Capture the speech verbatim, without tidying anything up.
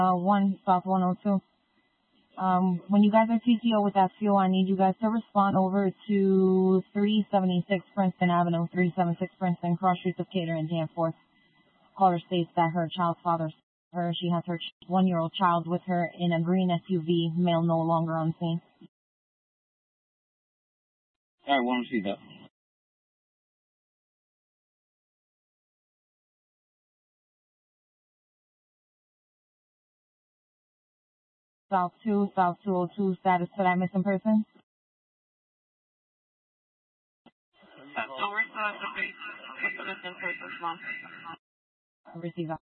uh, one South one oh two. Um, when you guys are T T O with that fuel, I need you guys to respond over to three seventy-six Princeton Avenue, three seventy-six Princeton, cross streets of Cater and Danforth. Caller states that her child's father, her, she has her one-year-old child with her in a green S U V, male no longer on scene. All right, want to see that. South two, South two oh two, status for that missing person? Don't report the missing person's mom. Receive that.